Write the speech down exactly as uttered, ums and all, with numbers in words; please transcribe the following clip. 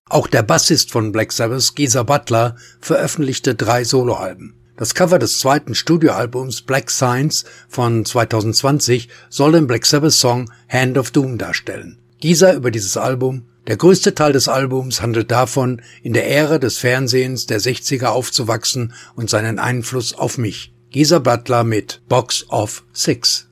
Auch der Bassist von Black Sabbath, Geezer Butler, veröffentlichte drei Soloalben. Das Cover des zweiten Studioalbums Black Signs von zweitausendzwanzig soll den Black Sabbath-Song Hand of Doom darstellen. Geezer über dieses Album: Der größte Teil des Albums handelt davon, in der Ära des Fernsehens der sechziger aufzuwachsen und seinen Einfluss auf mich. Geezer Butler mit Box of Six.